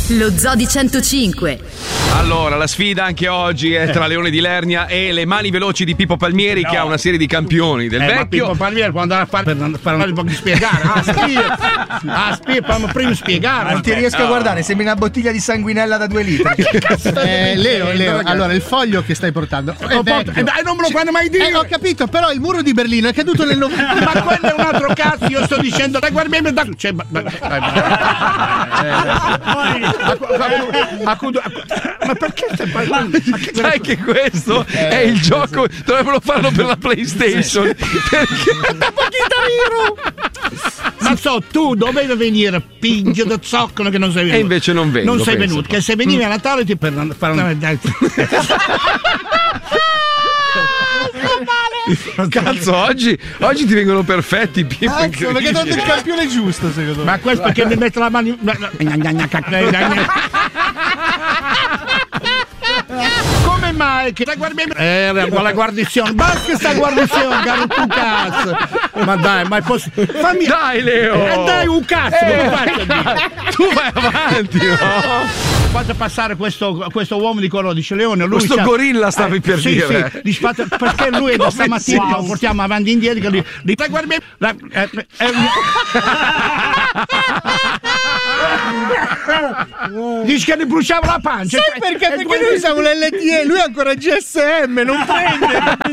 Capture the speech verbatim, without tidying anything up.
Lo Zoo di centocinque. Allora, la sfida anche oggi è tra Leone di Lernia e le mani veloci di Pippo Palmieri, no. che ha una serie di campioni del eh, vecchio. Ma Pippo Palmieri può andare a fare per fare un po' di spiegare. Ah, spia, ah, spia, fammi prima spiegare. Non ti riesco a guardare, sembri una bottiglia di sanguinella da due litri. Che cazzo eh, Leo, Leo, allora il foglio che stai portando è vecchio. Eh, dai, non me lo fanno mai dire. Eh, ho capito, però il muro di Berlino è caduto nel novembre. Ma quello è un altro cazzo, io sto dicendo, dai, guarda me da. Cioè, ma, ma, dai, ma, ma perché stai parlando? Sai che questo eh, è il gioco, dovrebbero farlo per la PlayStation. Perché ma so, tu dovevi venire pingio da zoccolo che non sei venuto. E invece non vengo. Non sei penso. venuto, che se venivi a Natale ti per fare un. Cazzo, oggi, oggi ti vengono perfetti, Pippo. Cazzo, perché dato il campione giusto, secondo me. Ma questo perché mi mette la mano. Come mai che la guardia eh, la guarnizione basta sta guarnizione caro tu cazzo, ma dai, ma è possibile, fammi dai Leo, eh, dai un cazzo, eh, come faccio a dire? Tu vai avanti, no? Fate passare questo, questo uomo di colore, dice Leone, lui questo gorilla stavi eh, per sì, dire sì, dice, fate, perché lui è da stamattina wow. Lo portiamo avanti e indietro di, di, la guardia la, eh, eh, dice che ne bruciava la pancia. Sai perché? Perché noi siamo l'L T E, lui è ancora G S M, non prende.